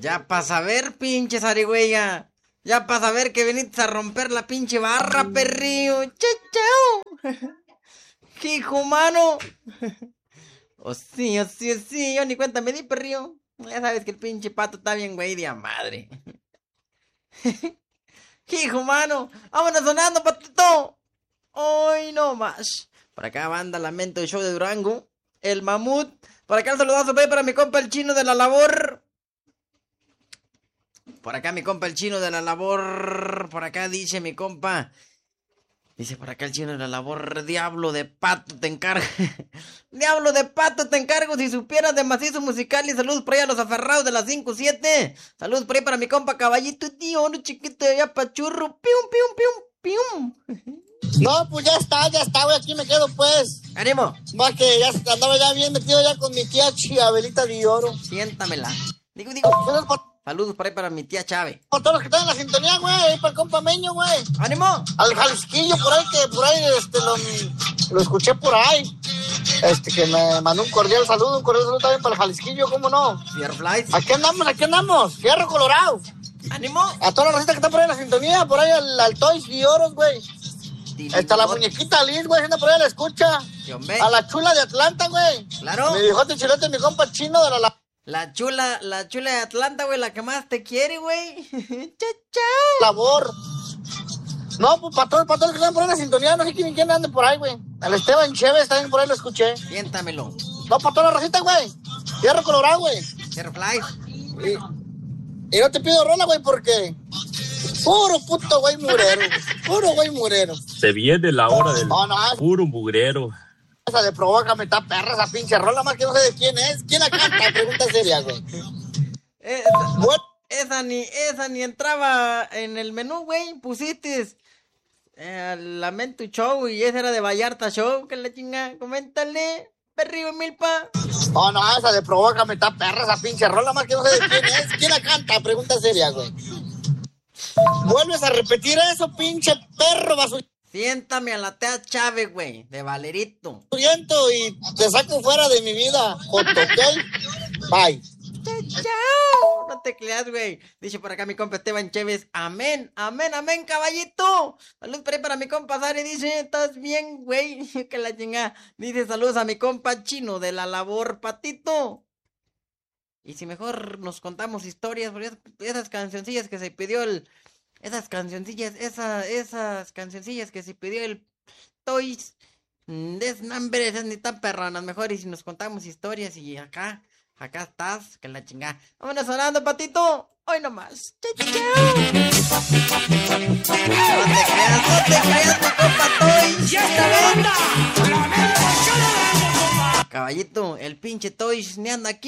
Ya para saber, pinche zarigüeya. Ya para saber que viniste a romper la pinche barra, perrillo. Chao. Hijo mano. Oh sí, yo ni cuenta me di, perrillo. Ya sabes que el pinche pato está bien güey de a madre. Hijo mano, vámonos sonando, patito. Hoy no más. Por acá banda Lamento el show de Durango. El mamut. Por acá un saludazo para mi compa el chino de la labor. Por acá mi compa el chino de la labor. Por acá dice mi compa. Dice por acá el chino de la labor. Diablo de pato te encargo. Diablo de pato te encargo. Si supieras de macizo musical. Y saludos por ahí a los aferrados de las 5-7. Saludos por ahí para mi compa caballito, tío. Uno chiquito de allá pachurro. Pium. No, pues ya está, güey, aquí me quedo, pues. ¡Ánimo! Más que ya andaba ya bien metido ya con mi tía Chiabelita de Oro. Siéntamela. Digo. Saludos por ahí para mi tía Chave. Por todos los que están en la sintonía, güey, para el compa Meño, güey. ¡Ánimo! Al Jalisquillo, por ahí, que por ahí, lo escuché por ahí. Que me mandó un cordial saludo también para el Jalisquillo, ¿cómo no? Fierflies. Aquí andamos, Fierro Colorado. ¡Ánimo! A todas las racitas que están por ahí en la sintonía, por ahí al Toys y Oros, güey. Está la muñequita Liz, güey, anda por ahí, la escucha. A la chula de Atlanta, güey. Claro. Mi viejote chilote, mi compa chino de La chula de Atlanta, güey, la que más te quiere, güey. Chao. Labor. No, pues para todos los que están por ahí en la sintonía, no sé quién ande por ahí, güey. Al Esteban Chévez también por ahí lo escuché. Siéntamelo. No, para toda la racita, güey. Fierro Colorado, güey. Fierflies. Y no te pido rola, güey, porque... Puro puto güey murero. Se viene la hora del puro mugrero. Esa de Provócame está perra, esa pinche rola, más que no sé de quién es. ¿Quién la canta? Pregunta seria, güey. Esa ni entraba en el menú, güey. Pusiste Lamento Show y esa era de Vallarta Show. Que la chinga, coméntale. Perrillo Milpa. No, esa de Provócame está perra, esa pinche rola, más que no sé de quién es. ¿Quién la canta? Pregunta seria, güey. Vuelves a repetir eso, pinche perro basuriento. Siéntame a la tía Chávez, güey, de Valerito. Y te saco fuera de mi vida, Joto, ¿ok? Bye. Chao. No te creas, güey. Dice por acá mi compa Esteban Chévez. Amén, caballito. Saludos por ahí para mi compa Sari. Dice, ¿estás bien, güey? Que la chinga. Dice, saludos a mi compa chino de la labor, patito. Y si mejor nos contamos historias, por esas cancioncillas que se pidió esas cancioncillas que se pidió el Toys. Desnambre, esas ni tan perronas, mejor. Y si nos contamos historias y acá estás, que la chingada. Vámonos sonando, patito. Hoy nomás. Chao. No te creas, mi compa Toys. ¡Ya está la banda! Caballito, el pinche Toys ni anda aquí.